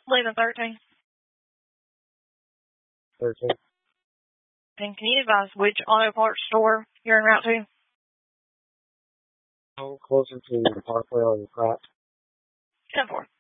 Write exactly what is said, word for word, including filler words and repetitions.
Eleven thirteen. Thirteen. And can you advise which auto parts store you're en route to? I'm closer to the Parkway on the Pratt. Ten four.